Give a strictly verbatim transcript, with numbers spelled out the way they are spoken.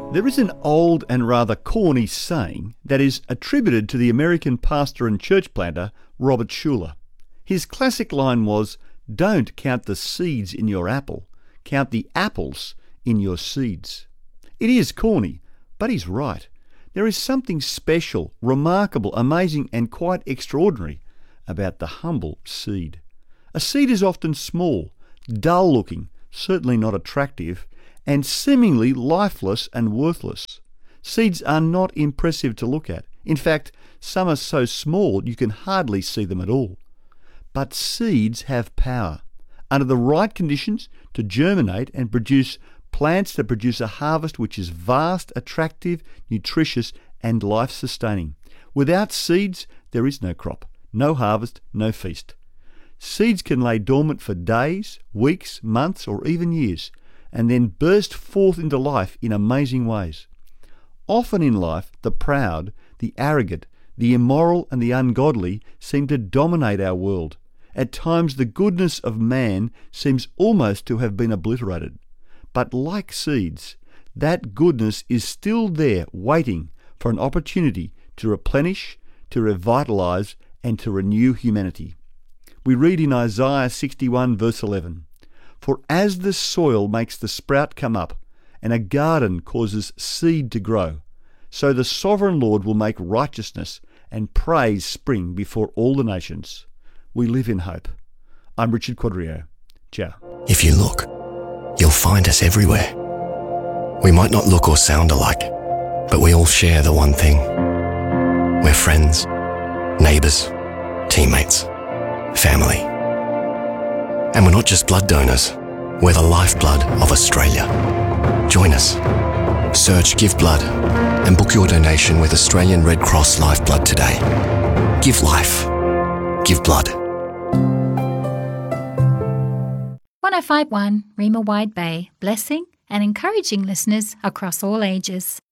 There is an old and rather corny saying that is attributed to the American pastor and church planter Robert Schuller. His classic line was, "Don't count the seeds in your apple, count the apples in your seeds." It is corny, but he's right. There is something special, remarkable, amazing and quite extraordinary about the humble seed. A seed is often small, dull-looking, certainly not attractive, and seemingly lifeless and worthless. Seeds are not impressive to look at. In fact, some are so small you can hardly see them at all. But seeds have power, under the right conditions, to germinate and produce plants that produce a harvest which is vast, attractive, nutritious, and life-sustaining. Without seeds, there is no crop, no harvest, no feast. Seeds can lay dormant for days, weeks, months, or even years, and then burst forth into life in amazing ways. Often in life, the proud, the arrogant, the immoral, and the ungodly seem to dominate our world. At times, the goodness of man seems almost to have been obliterated. But like seeds, that goodness is still there waiting for an opportunity to replenish, to revitalise, and to renew humanity. We read in Isaiah sixty-one verse eleven, "For as the soil makes the sprout come up, and a garden causes seed to grow, so the sovereign Lord will make righteousness and praise spring before all the nations." We live in hope. I'm Richard Quadrio. Ciao. If you look, you'll find us everywhere. We might not look or sound alike, but we all share the one thing. We're friends, neighbours, teammates, family. And we're not just blood donors, we're the lifeblood of Australia. Join us. Search Give Blood and book your donation with Australian Red Cross Lifeblood today. Give life. Give blood. one oh five point one Rima Wide Bay, blessing and encouraging listeners across all ages.